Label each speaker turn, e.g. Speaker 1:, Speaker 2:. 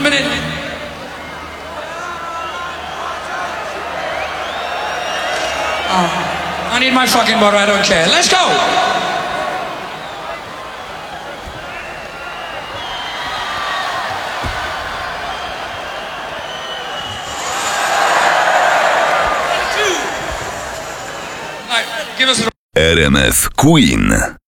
Speaker 1: 1 minute. I need my fucking water, I don't care. Let's go! Give us a...
Speaker 2: RMF Queen.